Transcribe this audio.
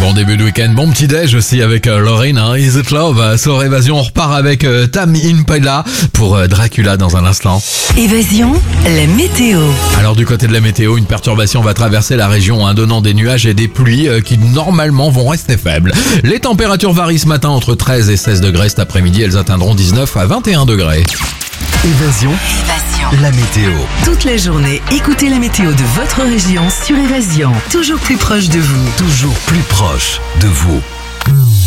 bon début de week-end, bon petit déj aussi avec Lorraine, hein, Is It Love. Sur Évasion, on repart avec Tam Impala pour Dracula dans un instant. Évasion, la météo. Alors du côté de la météo, une perturbation va traverser la région, hein, donnant des nuages et des pluies qui normalement vont rester faibles. Les températures varient ce matin entre 13 et 16 degrés. Cet après-midi, elles atteindront 19 à 21 degrés. Évasion, la météo. Toute la journée, écoutez la météo de votre région sur Évasion. Toujours plus proche de vous. Toujours plus proche de vous.